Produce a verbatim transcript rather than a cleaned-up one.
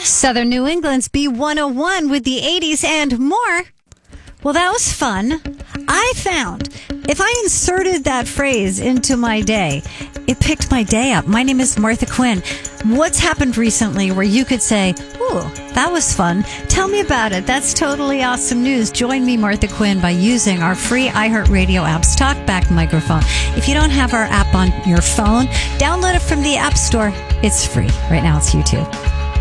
Southern New England's B one oh one with the eighties and more. Well, that was fun. I found if I inserted that phrase into my day, it picked my day up. My name is Martha Quinn. What's happened recently where you could say, ooh, that was fun? Tell me about it. That's totally awesome news. Join me, Martha Quinn, by using our free iHeartRadio app's TalkBack microphone. If you don't have our app on your phone, download it from the App Store. It's free. Right now it's YouTube.